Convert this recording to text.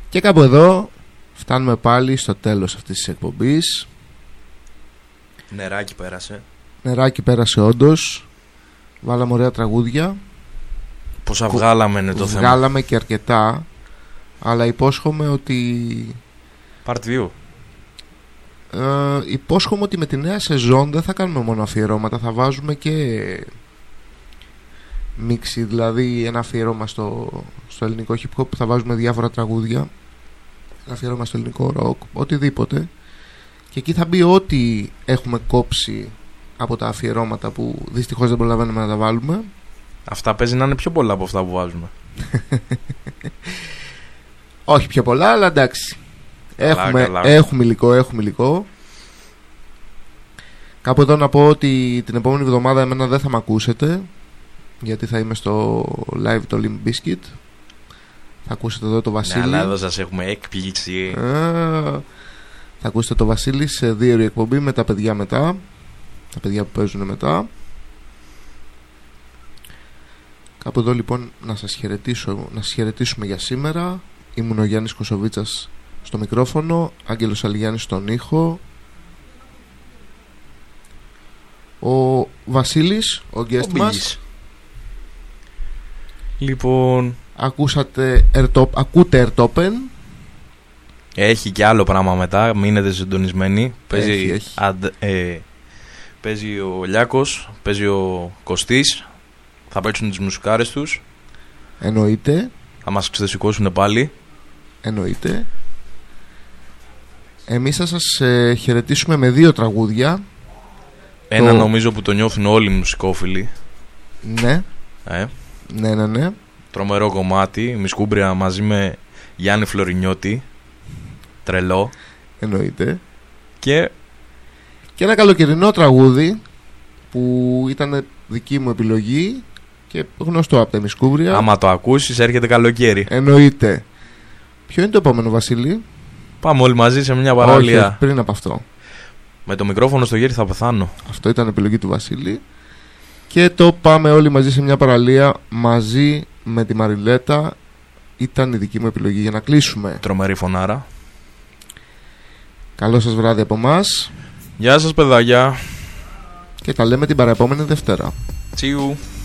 Και κάπου εδώ φτάνουμε πάλι στο τέλος αυτής της εκπομπής. Νεράκι πέρασε. Νεράκι πέρασε όντως. Βάλαμε ωραία τραγούδια. Πόσα βγάλαμε είναι το θέμα. Βγάλαμε και αρκετά. Αλλά υπόσχομαι ότι Part 2. υπόσχομαι ότι με τη νέα σεζόν δεν θα κάνουμε μόνο αφιερώματα. Θα βάζουμε και μίξη. Δηλαδή ένα αφιέρωμα στο ελληνικό hip hop. Θα βάζουμε διάφορα τραγούδια. Ένα αφιέρωμα στο ελληνικό rock. Οτιδήποτε. Και εκεί θα μπει ό,τι έχουμε κόψει από τα αφιερώματα που δυστυχώς δεν προλαβαίνουμε να τα βάλουμε. Αυτά παίζει να είναι πιο πολλά από αυτά που βάζουμε. Όχι πιο πολλά, αλλά εντάξει. Καλά. Έχουμε υλικό. Κάπου εδώ να πω ότι την επόμενη εβδομάδα εμένα δεν θα με ακούσετε, γιατί θα είμαι στο live το Limp Bizkit. Θα ακούσετε εδώ το Βασίλη. Ναι, αλλά εδώ σας έχουμε έκπληξη. Θα ακούσετε το Βασίλη σε 2 ώρες εκπομπή με τα παιδιά μετά. Τα παιδιά που παίζουν μετά. Κάπου εδώ λοιπόν να σας χαιρετήσουμε για σήμερα. Ήμουν ο Γιάννης Κοσοβίτσας στο μικρόφωνο, Άγγελος Αλιγιάννης στον ήχο, ο Βασίλης, ο guest μας. Λοιπόν, ακούτε Ερτόπεν. έχει και άλλο πράγμα μετά, μείνετε συντονισμένοι. Έχει. Παίζει ο Λιάκος, παίζει ο Κωστής. Θα παίξουν τις μουσικάρες τους. Εννοείται. Θα μας ξεσηκώσουν πάλι. Εννοείται. Εμείς θα σας χαιρετήσουμε με 2 τραγούδια. Ένα νομίζω που το νιώθουν όλοι οι μουσικόφιλοι. Ναι. Ναι. Τρομερό κομμάτι. Μισκούμπρια μαζί με Γιάννη Φλωρινιώτη. Τρελό. Εννοείται. Και ένα καλοκαιρινό τραγούδι που ήταν δική μου επιλογή και γνωστό από τα Μισκούμπρια. άμα το ακούσεις έρχεται καλοκαίρι. Εννοείται. Ποιο είναι το επόμενο, Βασίλη? Πάμε όλοι μαζί σε μια παραλία. Όχι, πριν από αυτό. Με το μικρόφωνο στο χέρι θα πεθάνω. Αυτό ήταν επιλογή του Βασίλη. Και το πάμε όλοι μαζί σε μια παραλία μαζί με τη Μαριλέτα. Ήταν η δική μου επιλογή για να κλείσουμε. Τρομερή φωνάρα. Καλό σας βράδυ από μας. Γεια σας παιδάκια. Και τα λέμε την παραεπόμενη Δευτέρα. Τσιου.